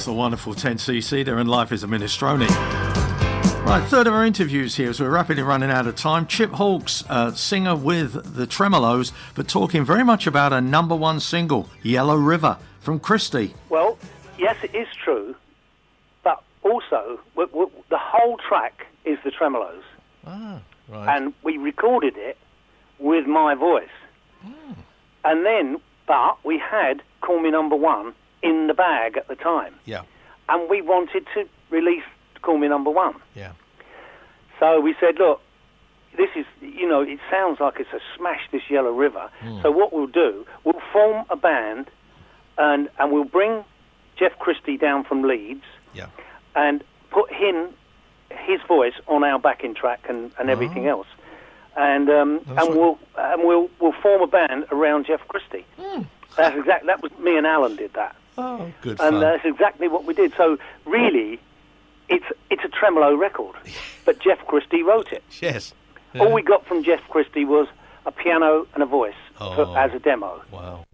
the wonderful 10cc there, and Life is a Minestrone. Right, third of our interviews here, as we're rapidly running out of time. Chip Hawkes, singer with the Tremolos, but talking very much about a number one single, Yellow River, from Christy. Well, yes, it is true, but also the whole track is the Tremolos. Ah, right. And we recorded it with my voice. And then, but we had Call Me Number One in the bag at the time. Yeah. And we wanted to release Call Me Number One. Yeah. So we said, look, this is, it sounds like it's a smash, this Yellow River. So what we'll do, we'll form a band and we'll bring Jeff Christie down from Leeds. Yeah. And put his voice on our backing track and everything else. And we'll form a band around Jeff Christie. That was me and Alan did that. Oh, good fun. And that's exactly what we did. So really, it's a tremolo record, but Jeff Christie wrote it. Yes. All we got from Jeff Christie was a piano and a voice as a demo. Wow.